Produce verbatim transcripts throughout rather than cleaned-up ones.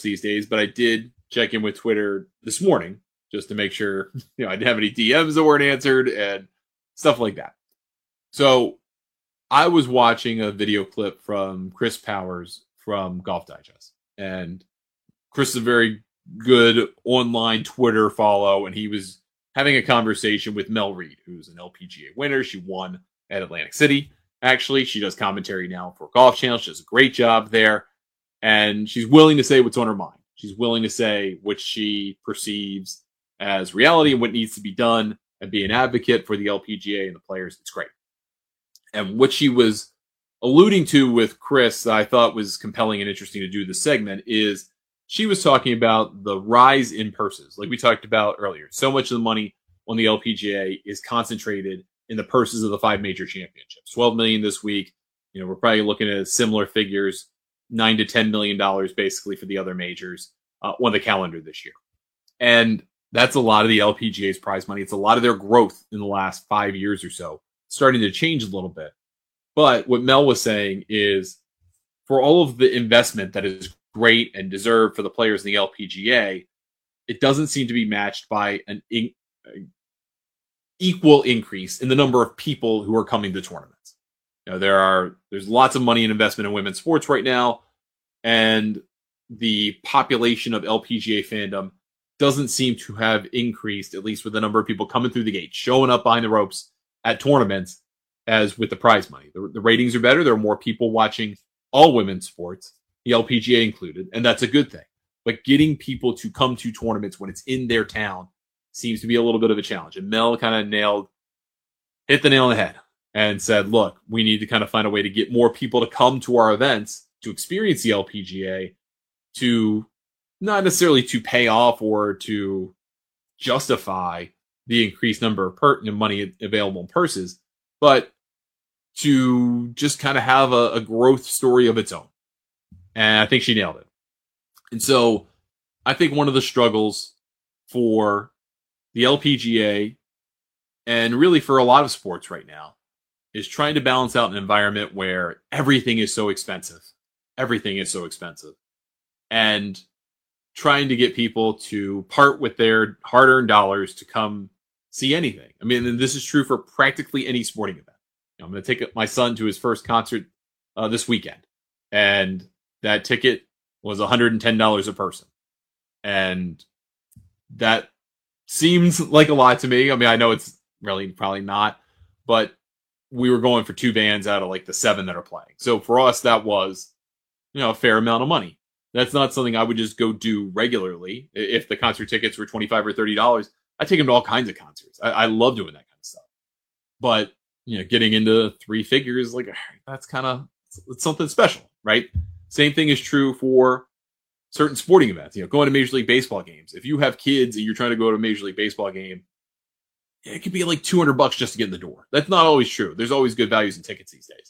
these days, but I did check in with Twitter this morning just to make sure, you know, I didn't have any D Ms that weren't answered and stuff like that. So I was watching a video clip from Chris Powers from Golf Digest, and Chris is a very good online Twitter follow, and he was having a conversation with Mel Reid, who's an L P G A winner. She won at Atlantic City. Actually, she does commentary now for Golf Channel. She does a great job there, and she's willing to say what's on her mind. She's willing to say what she perceives as reality and what needs to be done, and be an advocate for the L P G A and the players. It's great. And what she was alluding to with Chris, I thought was compelling and interesting to do this segment, is she was talking about the rise in purses, like we talked about earlier. So much of the money on the L P G A is concentrated in the purses of the five major championships. twelve million dollars this week. You know, we're probably looking at similar figures, nine to ten million dollars basically for the other majors uh, on the calendar this year. And that's a lot of the L P G A's prize money. It's a lot of their growth in the last five years or so, starting to change a little bit. But what Mel was saying is, for all of the investment that is great and deserved for the players in the L P G A, it doesn't seem to be matched by an in, uh, equal increase in the number of people who are coming to tournaments. You know, there are there's lots of money and investment in women's sports right now, and the population of L P G A fandom doesn't seem to have increased, at least with the number of people coming through the gate, showing up behind the ropes at tournaments, as with the prize money. The, the ratings are better. There are more people watching all women's sports, the L P G A included, and that's a good thing. But getting people to come to tournaments when it's in their town seems to be a little bit of a challenge. And Mel kind of nailed, hit the nail on the head and said, look, we need to kind of find a way to get more people to come to our events to experience the L P G A, to not necessarily to pay off or to justify the increased number of per- money available in purses, but to just kind of have a, a growth story of its own. And I think she nailed it. And so I think one of the struggles for the L P G A, and really for a lot of sports right now, is trying to balance out an environment where everything is so expensive. Everything is so expensive. And trying to get people to part with their hard-earned dollars to come see anything. I mean, and this is true for practically any sporting event. You know, I'm going to take my son to his first concert uh, this weekend, and that ticket was one hundred ten dollars a person. And that seems like a lot to me. I mean, I know it's really probably not, but we were going for two bands out of like the seven that are playing. So for us, that was, you know, a fair amount of money. That's not something I would just go do regularly. If the concert tickets were twenty-five or thirty dollars, I take them to all kinds of concerts. I, I love doing that kind of stuff. But, you know, getting into three figures, like, that's kind of, it's something special, right? Same thing is true for certain sporting events. You know, going to Major League Baseball games. If you have kids and you're trying to go to a Major League Baseball game, it could be like two hundred bucks just to get in the door. That's not always true. There's always good values in tickets these days,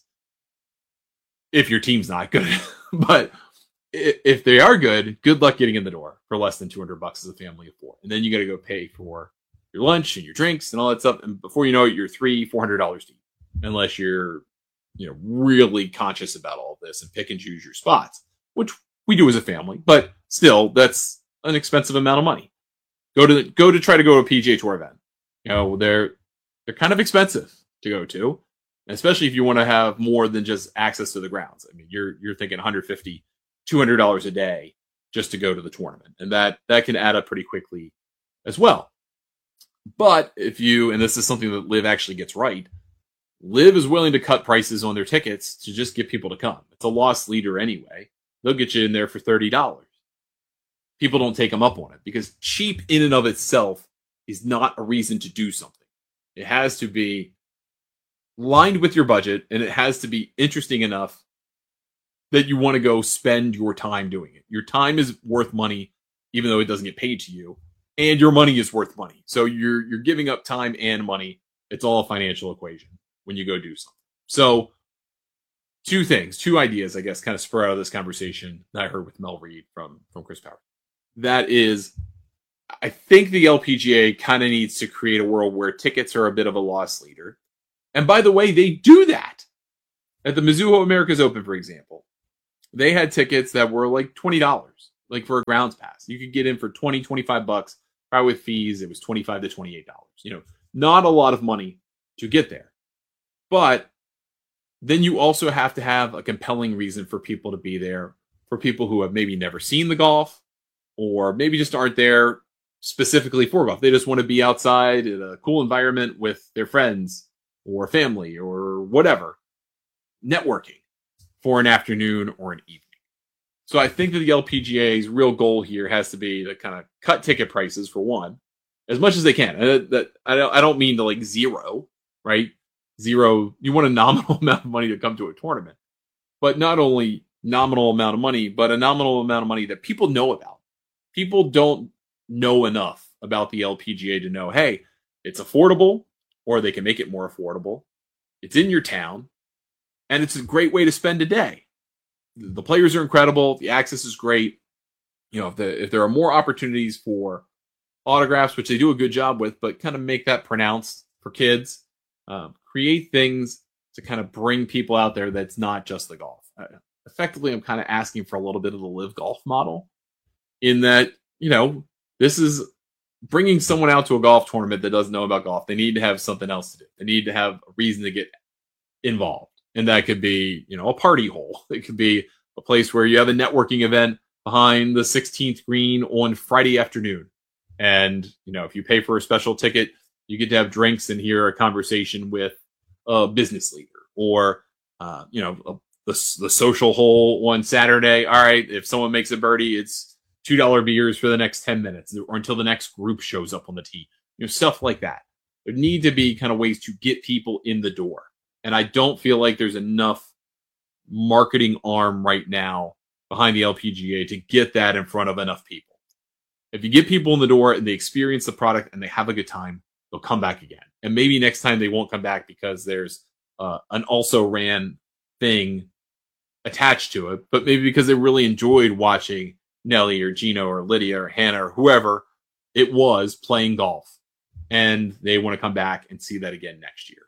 if your team's not good. But if they are good, good luck getting in the door for less than two hundred bucks as a family of four. And then you got to go pay for your lunch and your drinks and all that stuff. And before you know it, you're three, four hundred dollars deep, unless you're, you know, really conscious about all of this and pick and choose your spots, which we do as a family. But still, that's an expensive amount of money. Go to go to try to go to a P G A Tour event. You know, they're they're kind of expensive to go to, especially if you want to have more than just access to the grounds. I mean, you're you're thinking one hundred fifty dollars, two hundred dollars a day just to go to the tournament, and that that can add up pretty quickly as well. But if you, and this is something that Liv actually gets right, Liv is willing to cut prices on their tickets to just get people to come. It's a loss leader anyway. They'll get you in there for thirty dollars. People don't take them up on it because cheap in and of itself is not a reason to do something. It has to be lined with your budget, and it has to be interesting enough that you want to go spend your time doing it. Your time is worth money, even though it doesn't get paid to you, and your money is worth money. So you're you're giving up time and money. It's all a financial equation when you go do something. So two things, two ideas, I guess, kind of spur out of this conversation that I heard with Mel Reid from, from Chris Powers. That is, I think the L P G A kind of needs to create a world where tickets are a bit of a loss leader. And by the way, they do that. At the Mizuho Americas Open, for example, they had tickets that were like twenty dollars. like for a grounds pass. You could get in for twenty, twenty-five bucks. Probably with fees, it was twenty-five to twenty-eight dollars. You know, not a lot of money to get there. But then you also have to have a compelling reason for people to be there, for people who have maybe never seen the golf or maybe just aren't there specifically for golf. They just want to be outside in a cool environment with their friends or family or whatever, networking for an afternoon or an evening. So I think that the L P G A's real goal here has to be to kind of cut ticket prices for one, as much as they can. And that I don't, I don't mean to like zero, right? Zero. You want a nominal amount of money to come to a tournament, but not only nominal amount of money, but a nominal amount of money that people know about. People don't know enough about the L P G A to know, hey, it's affordable, or they can make it more affordable. It's in your town, and it's a great way to spend a day. The players are incredible. The access is great. You know, if, the, if there are more opportunities for autographs, which they do a good job with, but kind of make that pronounced for kids, um, create things to kind of bring people out there that's not just the golf. Uh, effectively, I'm kind of asking for a little bit of the live golf model in that, you know, this is bringing someone out to a golf tournament that doesn't know about golf. They need to have something else to do. They need to have a reason to get involved. And that could be, you know, a party hole. It could be a place where you have a networking event behind the sixteenth green on Friday afternoon. And, you know, if you pay for a special ticket, you get to have drinks and hear a conversation with a business leader or, uh, you know, a, the, the social hole on Saturday. All right, if someone makes a birdie, it's two dollar beers for the next ten minutes or until the next group shows up on the tee. You know, stuff like that. There need to be kind of ways to get people in the door. And I don't feel like there's enough marketing arm right now behind the L P G A to get that in front of enough people. If you get people in the door and they experience the product and they have a good time, they'll come back again. And maybe next time they won't come back because there's uh, an also ran thing attached to it, but maybe because they really enjoyed watching Nelly or Gino or Lydia or Hannah or whoever it was playing golf. And they want to come back and see that again next year.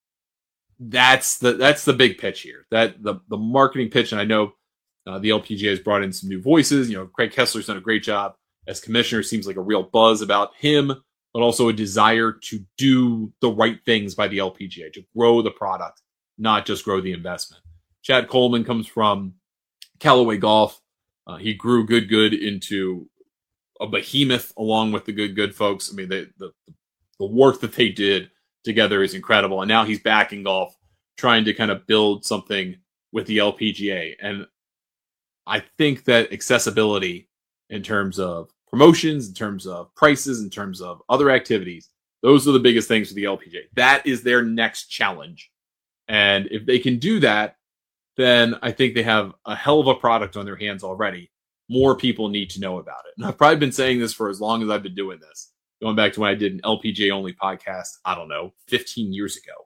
That's the that's the big pitch here. That the the marketing pitch, and I know uh, the L P G A has brought in some new voices. You know, Craig Kessler's done a great job as commissioner. Seems like a real buzz about him, but also a desire to do the right things by the L P G A to grow the product, not just grow the investment. Chad Coleman comes from Callaway Golf. Uh, he grew Good Good into a behemoth along with the Good Good folks. I mean, they, the the work that they did together is incredible. And now he's back in golf trying to kind of build something with the L P G A. And I think that accessibility in terms of promotions, in terms of prices, in terms of other activities, those are the biggest things for the L P G A. That is their next challenge. And if they can do that, then I think they have a hell of a product on their hands already. More people need to know about it. And I've probably been saying this for as long as I've been doing this. Going back to when I did an L P G A only podcast, I don't know, fifteen years ago.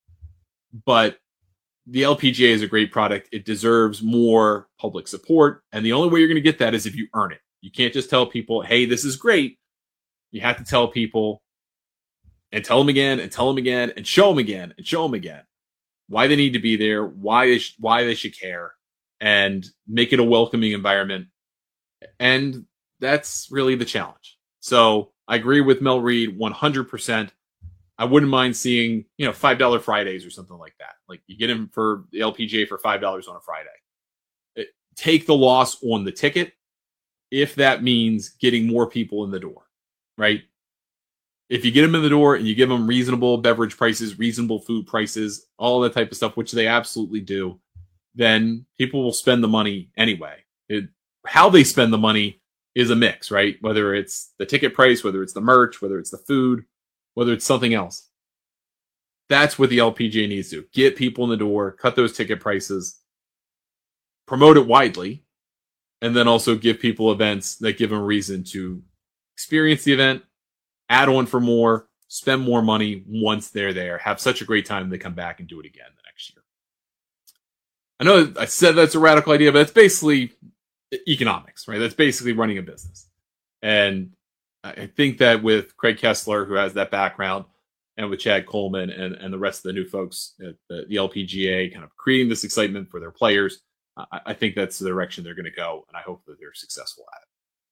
But the L P G A is a great product. It deserves more public support. And the only way you're going to get that is if you earn it. You can't just tell people, hey, this is great. You have to tell people and tell them again and tell them again and show them again and show them again why they need to be there, why they, sh- why they should care, and make it a welcoming environment. And that's really the challenge. So I agree with Mel Reed one hundred percent. I wouldn't mind seeing, you know, five dollar Fridays or something like that. Like you get him for the L P G A for five dollars on a Friday. It, take the loss on the ticket if that means getting more people in the door, right? If you get them in the door and you give them reasonable beverage prices, reasonable food prices, all that type of stuff, which they absolutely do, then people will spend the money anyway. It, how they spend the money is a mix, right? Whether it's the ticket price, whether it's the merch, whether it's the food, whether it's something else. That's what the L P G A needs to do. Get people in the door, cut those ticket prices, promote it widely, and then also give people events that give them a reason to experience the event, add on for more, spend more money once they're there, have such a great time they come back and do it again the next year. I know I said that's a radical idea, but it's basically economics, right? That's basically running a business. And I think that with Craig Kessler, who has that background, and with Chad Coleman and, and the rest of the new folks at the, the L P G A kind of creating this excitement for their players, I, I think that's the direction they're going to go, and I hope that they're successful at it.